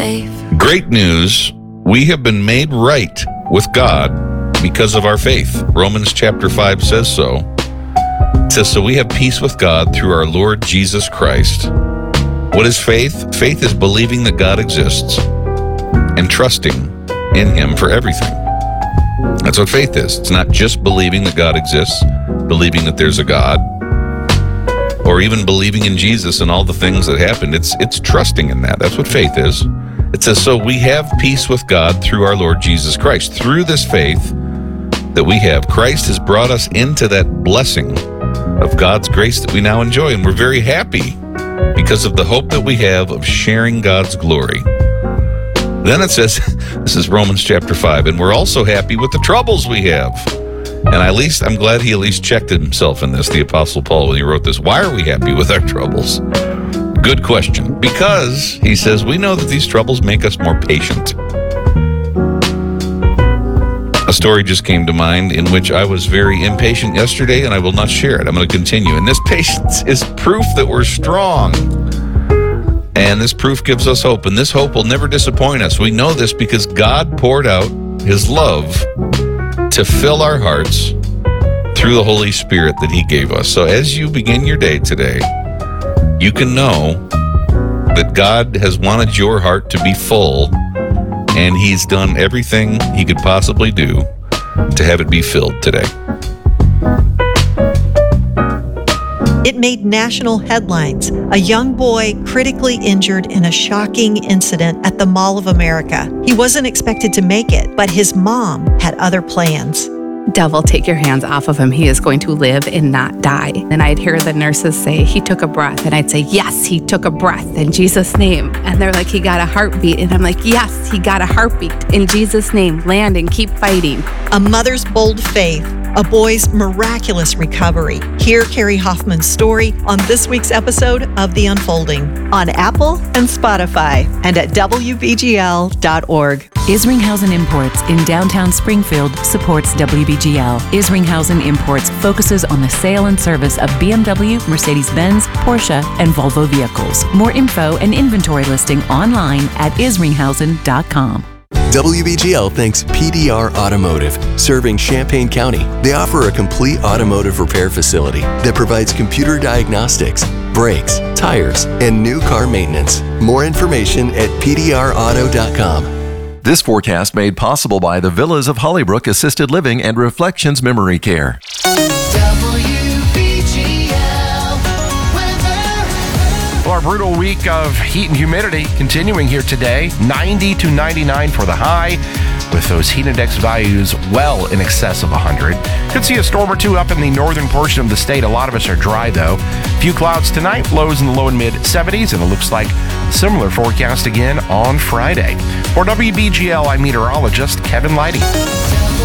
safe. Great news. We have been made right with God because of our faith. Romans chapter 5 says so. It says, so we have peace with God through our Lord Jesus Christ. What is faith? Faith is believing that God exists and trusting in Him for everything. That's what faith is. It's not just believing that God exists, believing that there's a God, or even believing in Jesus and all the things that happened. It's trusting in that. That's what faith is. It says, so we have peace with God through our Lord Jesus Christ. Through this faith that we have, Christ has brought us into that blessing of God's grace that we now enjoy. And we're very happy because of the hope that we have of sharing God's glory. Then it says, this is Romans chapter 5, and we're also happy with the troubles we have. And I'm glad he at least checked himself in this, the Apostle Paul, when he wrote this. Why are we happy with our troubles? Good question. Because, he says, we know that these troubles make us more patient. A story just came to mind in which I was very impatient yesterday, and I will not share it. I'm going to continue. And this patience is proof that we're strong. And this proof gives us hope, and this hope will never disappoint us. We know this because God poured out His love to fill our hearts through the Holy Spirit that He gave us. So as you begin your day today, you can know that God has wanted your heart to be full, and He's done everything He could possibly do to have it be filled today. It made national headlines. A young boy critically injured in a shocking incident at the Mall of America. He wasn't expected to make it, but his mom had other plans. Devil, take your hands off of him. He is going to live and not die. And I'd hear the nurses say, he took a breath. And I'd say, yes, he took a breath in Jesus' name. And they're like, he got a heartbeat. And I'm like, yes, he got a heartbeat in Jesus' name. Land and keep fighting. A mother's bold faith, a boy's miraculous recovery. Hear Carrie Hoffman's story on this week's episode of The Unfolding on Apple and Spotify and at WBGL.org. Isringhausen Imports in downtown Springfield supports WBGL. Isringhausen Imports focuses on the sale and service of BMW, Mercedes-Benz, Porsche, and Volvo vehicles. More info and inventory listing online at isringhausen.com. WBGL thanks PDR Automotive, serving Champaign County. They offer a complete automotive repair facility that provides computer diagnostics, brakes, tires, and new car maintenance. More information at pdrauto.com. This forecast made possible by the Villas of Hollybrook Assisted Living and Reflections Memory Care. Well, our brutal week of heat and humidity continuing here today. 90 to 99 for the high, with those heat index values well in excess of 100. Could see a storm or two up in the northern portion of the state. A lot of us are dry, though. Few clouds tonight, lows in the low and mid 70s, and it looks like similar forecast again on Friday. For WBGL, I'm meteorologist Kevin Lighting.